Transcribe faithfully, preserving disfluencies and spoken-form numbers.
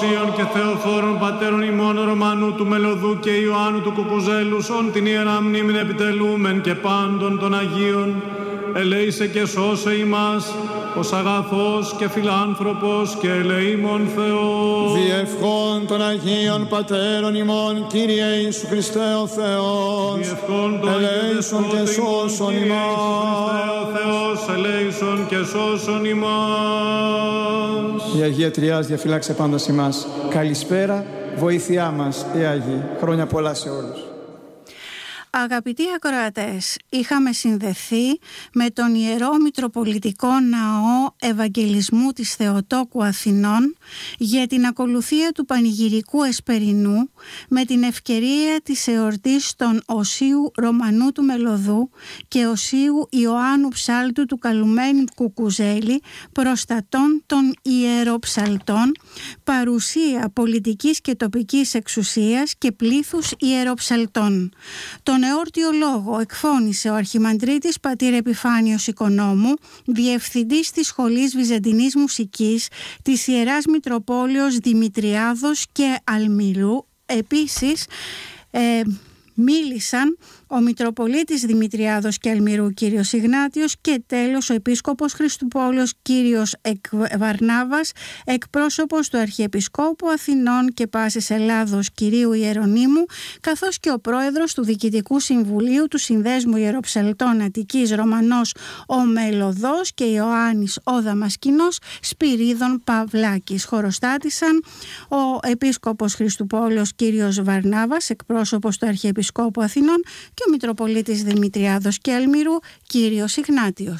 Θεοδοσίων και Θεοφόρων πατέρων ημών Ρωμανού του Μελωδού και Ιωάννου του Κουκουζέλου, ον την Ιερά Μνήμην επιτελούμεν και πάντων των Αγίων, ελέησε και σώσε ημάς, ως αγαθός και φιλάνθρωπος και ελεήμων Θεός. Διευχών των Αγίων Πατέρων ημών, Κύριε Ιησού Χριστέ ο Θεός, Διευχών των ελέησον και σώσον ημάς. ο Θεός, ελέησον και σώσον ημάς. Η Αγία Τριάς διαφυλάξε πάντα ημάς. Καλησπέρα, βοήθειά μας, οι Άγιοι. Χρόνια πολλά σε όλους. Αγαπητοί ακροατές, είχαμε συνδεθεί με τον Ιερό Μητροπολιτικό Ναό Ευαγγελισμού της Θεοτόκου Αθηνών για την ακολουθία του Πανηγυρικού Εσπερινού με την ευκαιρία της εορτής των Οσίου Ρωμανού του Μελωδού και Οσίου Ιωάννου Ψάλτου του Καλουμένου Κουκουζέλη, προστατών των ιεροψαλτών, παρουσία πολιτικής και τοπικής εξουσίας και πλήθους ιεροψαλτών. Τον εόρτιο λόγο εκφώνησε ο Αρχιμανδρίτης πατήρ Επιφάνιος Οικονόμου, διευθυντής της Σχολής Βυζαντινής Μουσικής της Ιεράς Μητροπόλεως Δημητριάδος και Αλμυρού. Επίσης ε, μίλησαν ο Μητροπολίτης Δημητριάδος και Αλμυρού κύριος Ιγνάτιος και τέλος ο Επίσκοπος Χριστουπόλεως κύριος Βαρνάβας, εκπρόσωπος του Αρχιεπισκόπου Αθηνών και Πάσης Ελλάδος κυρίου Ιερονύμου, καθώς και ο πρόεδρος του Διοικητικού Συμβουλίου του Συνδέσμου Ιεροψαλτών Αττικής Ρωμανός ο Μελωδός και Ιωάννης ο Δαμασκηνός Σπυρίδων Παυλάκης. Χωροστάτησαν ο Επίσκοπος Χριστουπόλεως κύριος Βαρνάβας, εκπρόσωπος του Αρχιεπισκόπου Αθηνών, και ο Μητροπολίτης Δημητριάδος και Αλμυρού κύριος Ιγνάτιος.